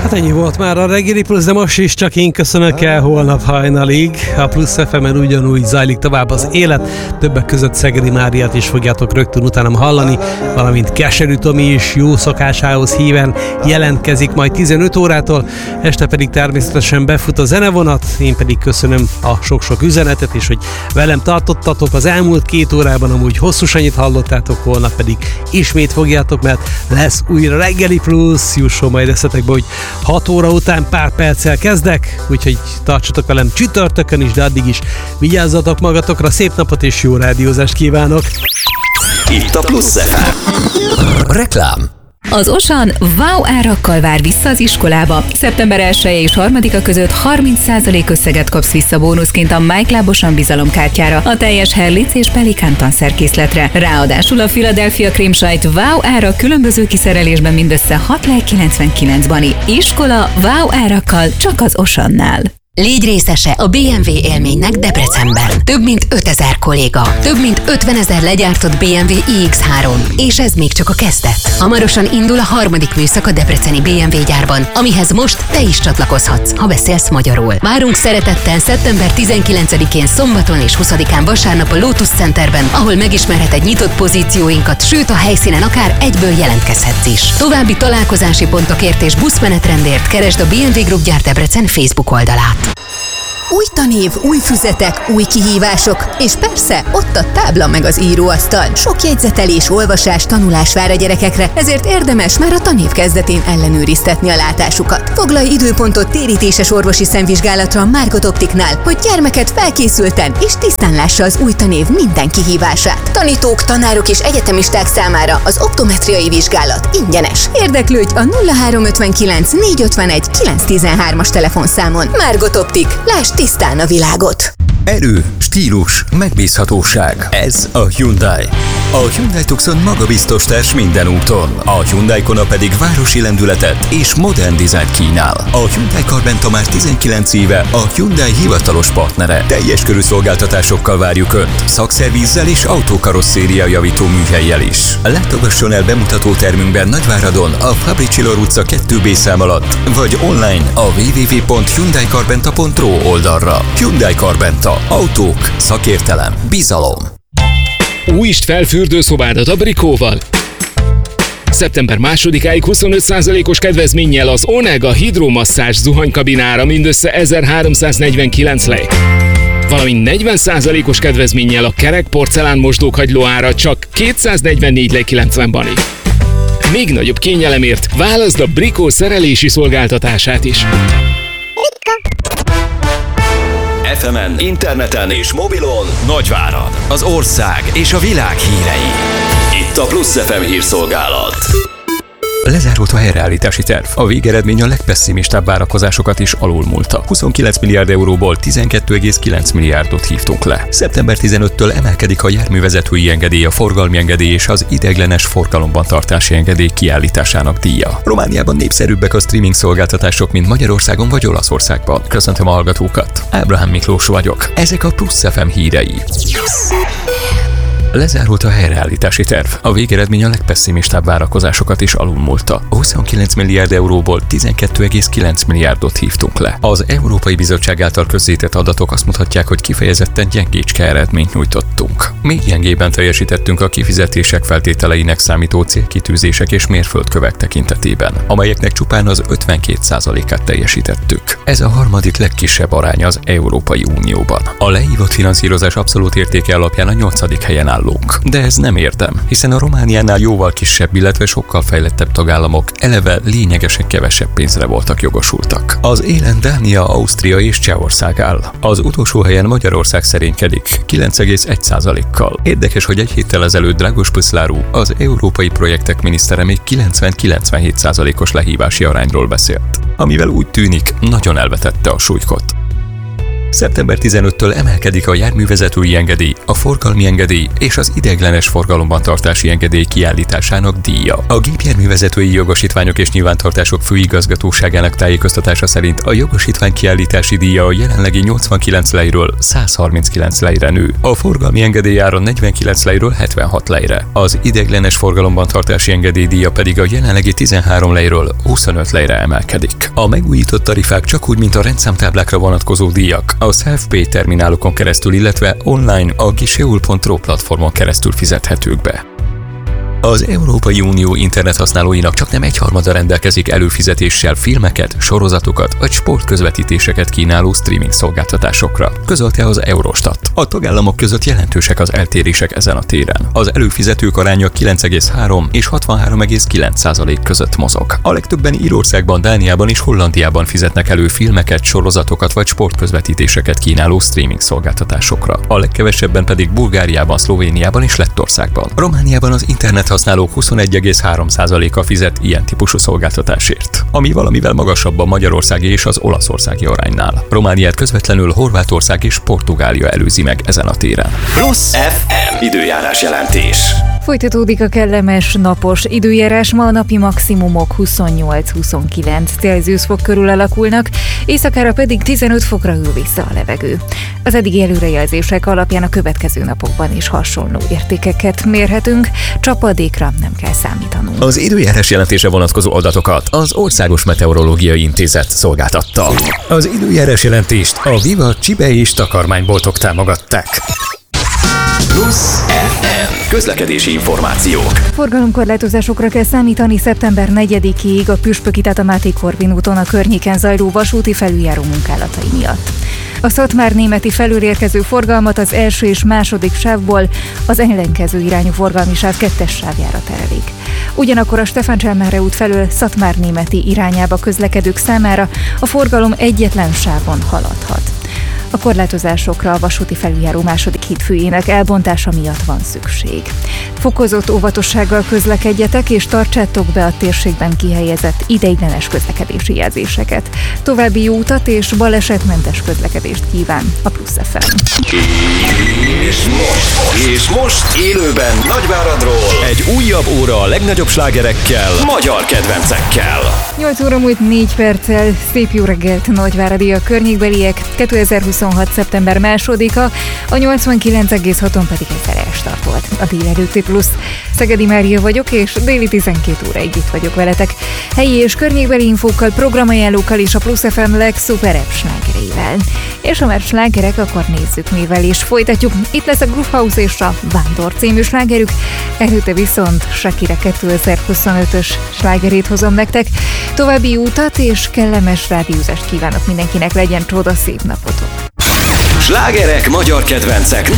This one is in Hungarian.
Hát ennyi volt már a reggeli plusz, de most is csak én köszönök el holnap hajnalig. A Plusz FM-en ugyanúgy zajlik tovább az élet. Többek között Szegedi Máriát is fogjátok rögtön utánam hallani, valamint Keserű Tomi is jó szokásához híven jelentkezik majd 15 órától. Este pedig természetesen befut a zenevonat, én pedig köszönöm a sok-sok üzenetet, és hogy velem tartottatok az elmúlt 2 órában, amúgy hosszúsanyit hallottátok, holnap pedig ismét fogjátok, mert lesz újra reggeli plusz, jusson majd eszetekbe, hogy 6 óra után pár perccel kezdek, úgyhogy tartsatok velem csütörtökön is, de addig is vigyázzatok magatokra, szép napot és jó rádiózást kívánok! Itt a Plusz FM. Reklám. Az Osan wow árakkal vár vissza az iskolába. Szeptember 1-e és 3-a között 30% összeget kapsz vissza bónuszként a MyClub Osan bizalomkártyára, a teljes Herlitz és Pelikán tanszerkészletre. Ráadásul a Philadelphia krémsajt wow ára különböző kiszerelésben mindössze 6,99-ban. Iskola wow árakkal csak az Osannál. Légy részese a BMW élménynek Debrecenben. Több mint 5000 kolléga, több mint 50 000 legyártott BMW iX3, és ez még csak a kezdet. Hamarosan indul a 3. műszak a debreceni BMW gyárban, amihez most te is csatlakozhatsz, ha beszélsz magyarul. Várunk szeretettel szeptember 19-én szombaton és 20-án vasárnap a Lotus Centerben, ahol megismerheted nyitott pozícióinkat, sőt a helyszínen akár egyből jelentkezhetsz is. További találkozási pontokért és buszmenetrendért keresd a BMW Group Gyár Debrecen Facebook oldalát. Új tanév, új füzetek, új kihívások, és persze ott a tábla meg az íróasztal. Sok jegyzetelés, olvasás, tanulás vár a gyerekekre, ezért érdemes már a tanév kezdetén ellenőriztetni a látásukat. Foglalj időpontot térítéses orvosi szemvizsgálatra a Margot Optiknál, hogy gyermeket felkészülten és tisztán lássa az új tanév minden kihívását. Tanítók, tanárok és egyetemisták számára az optometriai vizsgálat ingyenes. Érdeklődj a 0359 451 913-as telefonszámon. Margot Optik, lásd tisztán a világot! Erő, stílus, megbízhatóság. Ez a Hyundai. A Hyundai Tucson magabiztos társ minden úton. A Hyundai Kona pedig városi lendületet és modern dizájnt kínál. A Hyundai Carventa már 19 éve a Hyundai hivatalos partnere. Teljes körű szolgáltatásokkal várjuk Önt. Szakszervízzel és autókarosszéria javító műhellyel is. Látogasson el bemutató termünkben Nagyváradon, a Fabricilor utca 2B szám alatt, vagy online a www.hyundaicarventa.ro oldalra. Hyundai Carventa. Autók, szakértelem, bizalom. Újítsd fel fürdőszobádat a Brikóval! Szeptember 2-áig 25%-os kedvezménnyel az Onega hidromasszázs zuhanykabinára mindössze 1349 lej. Valamint 40%-os kedvezménnyel a kerek porcelán mosdókagyló ára csak 244 lej 90 bani. Még nagyobb kényelemért válaszd a Brikó szerelési szolgáltatását is. FM-en, interneten és mobilon Nagyvárad, az ország és a világ hírei. Itt a Plusz FM hírszolgálat. Lezárult a helyreállítási terv. A végeredmény a legpesszimistább várakozásokat is alulmúlta. 29 milliárd euróból 12,9 milliárdot hívtunk le. Szeptember 15-től emelkedik a járművezetői engedély, a forgalmi engedély és az ideiglenes forgalomban tartási engedély kiállításának díja. Romániában népszerűbbek a streaming szolgáltatások, mint Magyarországon vagy Olaszországban. Köszöntöm a hallgatókat. Ábrahám Miklós vagyok. Ezek a Plusz FM hírei. Lezárult a helyreállítási terv. A végeredmény a legpesszimistább várakozásokat is alulmúlta. 29 milliárd euróból 12,9 milliárdot hívtunk le. Az Európai Bizottság által közzétett adatok azt mutatják, hogy kifejezetten gyengécske eredményt nyújtottunk. Még gyengében teljesítettünk a kifizetések feltételeinek számító célkitűzések és mérföldkövek tekintetében, amelyeknek csupán az 52%-át teljesítettük. Ez a harmadik legkisebb arány az Európai Unióban. A leívott finanszírozás abszolút értéke alapján a 8. helyen áll. De ez nem érdem, hiszen a Romániánál jóval kisebb, illetve sokkal fejlettebb tagállamok eleve lényegesen kevesebb pénzre voltak jogosultak. Az élen Dánia, Ausztria és Csehország áll. Az utolsó helyen Magyarország szerénykedik, 9,1%-kal. Érdekes, hogy egy héttel ezelőtt Dragos Püszláru, az európai projektek minisztere még 90-97%-os lehívási arányról beszélt, amivel úgy tűnik, nagyon elvetette a súlykot. Szeptember 15-től emelkedik a járművezetői engedély, a forgalmi engedély és az ideiglenes forgalomban tartási engedély kiállításának díja. A gépjárművezetői jogosítványok és nyilvántartások főigazgatóságának tájékoztatása szerint a jogosítvány kiállítási díja a jelenlegi 89 lejről 139 lejre nő. A forgalmi engedély ára 49 lejről 76 lejre. Az ideiglenes forgalomban tartási engedély díja pedig a jelenlegi 13 lejről 25 lejre emelkedik. A megújított tarifák csak úgy, mint a rendszámtáblákra vonatkozó díjak, a Self-Pay terminálokon keresztül, illetve online a Giseul.ro platformon keresztül fizethetők be. Az Európai Unió internethasználóinak csaknem 1/3 rendelkezik előfizetéssel filmeket, sorozatokat vagy sportközvetítéseket kínáló streaming szolgáltatásokra, közölte az Eurostat. A tagállamok között jelentősek az eltérések ezen a téren. Az előfizetők aránya 9,3 és 63,9% között mozog. A legtöbben Írországban, Dániában és Hollandiában fizetnek elő filmeket, sorozatokat vagy sportközvetítéseket kínáló streaming szolgáltatásokra. A legkevesebben pedig Bulgáriában, Szlovéniában és Lettországban. Romániában az internethasználók 21,3%-a fizet ilyen típusú szolgáltatásért, ami valamivel magasabb a magyarországi és az olaszországi aránynál. Romániát közvetlenül Horvátország és Portugália előzi meg ezen a téren. Plusz FM időjárás jelentés. Folytatódik a kellemes napos időjárás, ma a napi maximumok 28-29 Celsius fok körül alakulnak, éjszakára pedig 15 fokra hűl vissza a levegő. Az eddigi előrejelzések alapján a következő napokban is hasonló értékeket mérhetünk, csapadékra nem kell számítanunk. Az időjárás jelentése vonatkozó adatokat az Országos Meteorológiai Intézet szolgáltatta. Az időjárás jelentést a Viva Csibe és takarmányboltok támogatták. Plusz FM közlekedési információk. Forgalomkorlátozásokra kell számítani szeptember 4-ig a Püspöki, tehát a Máté-Korvin úton a környéken zajló vasúti felüljáró munkálatai miatt. A Szatmár-Németi felől érkező forgalmat az első és második sávból az ellenkező irányú forgalmi sáv 2-es sávjára terelik. Ugyanakkor a Stefán Cselmárre út felől Szatmár-Németi irányába közlekedők számára a forgalom egyetlen sávon haladhat. A korlátozásokra a vasúti felüljáró második hídfőjének elbontása miatt van szükség. Fokozott óvatossággal közlekedjetek és tartsátok be a térségben kihelyezett ideiglenes közlekedési jelzéseket. További jó utat és balesetmentes közlekedést kíván a Plusz FM. És most élőben Nagyváradról egy újabb óra a legnagyobb slágerekkel, magyar kedvencekkel. 8 óra múlt 4 perccel, szép jó reggelt Nagyváradi a környékbeliek, 2026. szeptember 2-a, a 89,6-on pedig egy startolt a délelőtti Plusz. Szegedi Mária vagyok, és déli 12 óráig itt vagyok veletek. Helyi és környékbeli infókkal, programajánlókkal és a Plusz FM legszuperebb slágereivel. És ha már slágerek, akkor nézzük mivel is folytatjuk. Itt lesz a Groove House és a Vándor című slágerük. Előtte viszont Shakira 2025-ös slágerét hozom nektek. További utat és kellemes rádiózást kívánok mindenkinek, legyen csoda szép napotok! Slágerek magyar kedvencek